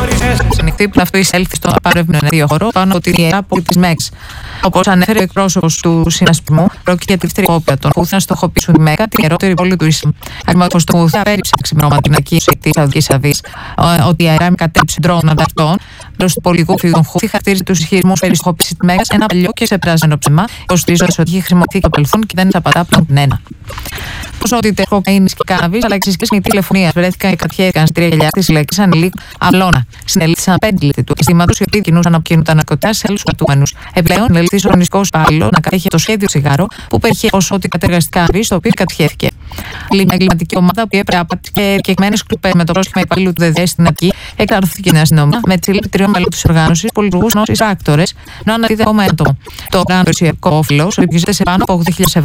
Ανοιχτή που αυτό εισέλθει στο απαρεύμενο ενεργειοχώρο πάνω από την ιερά πόλη της ΜΕΚΣ. Όπως ανέφερε ο εκπρόσωπος του συνασπισμού, πρόκειται για τη δεύτερη κόπια των Χούθη να στοχοποιήσουν τη Μέκα, την ιερότερη πόλη του Ισλάμ. Αξιωματικός του Χούθη απέρριψε ξημερώματα την ακύρωση της Σαουδικής Αραβίας ότι η Ιράν κατέψει ντρόουν ανταυτών. Εντός του πολιτικού φύλου των Χούθη χαρακτηρίζει τους ισχυρισμούς περί στοχοποίησης της Μέκας ένα παλιό και ξεπερασμένο ψέμα, υποστηρίζοντας ότι έχει χρησιμοποιηθεί το παρελθόν και δεν απατά πλέον κανένα. Ποσότητες κοκαίνης και κάναβης αλλά εξισικές μητή τηλεφωνίας βρέθηκαν και κατιέθηκαν στη 3 γυαλιά της συλλογής ανηλίκων Αυλώνα. Συνελήφθησαν 5 λίτροι του αισθήματος οι οποίοι κινούσαν από κοινού τα ναρκωτικά σε άλλους κρατούμενους. Επιπλέον, συνελήφθη ο χρονιστικός υπάλληλος να κατέχει το σχέδιο τσιγάρο που περιέχει ποσότητα κατεργαστικά κάναβης, το οποίο κατιέθηκε. Άλλη μια εγκληματική ομάδα που έπρεπε και εκμένες κλουπές με το πρόσχημα υπαλλήλου του ΔΔΕ στην Αττική εκταρθήκε στην αστυνομία με τη σύλληψη 3 μελών της οργάνωσης που λειτουργούσαν ως εισπράκτορες, ενώ αναδίδεται ακόμα άτομο. Το οργάνωσης Κόφυλος υπολογίζεται σε πάνω από 8.000 ευρώ.